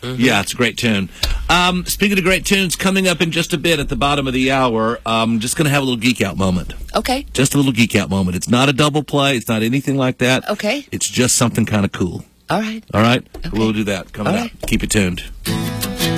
Yeah, it's a great tune. Speaking of great tunes, coming up in just a bit at the bottom of the hour, I'm just going to have a little geek out moment. Okay. Just a little geek out moment. It's not a double play. It's not anything like that. Okay. It's just something kind of cool. All right. All right? Okay. We'll do that coming up. Keep it tuned.